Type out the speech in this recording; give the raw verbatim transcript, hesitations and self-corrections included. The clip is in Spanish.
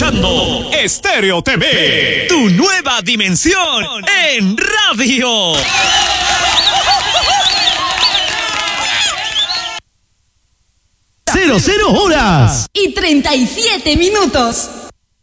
escuchando Estéreo T V, tu nueva dimensión en radio. Cero, cero horas. Y treinta y siete minutos.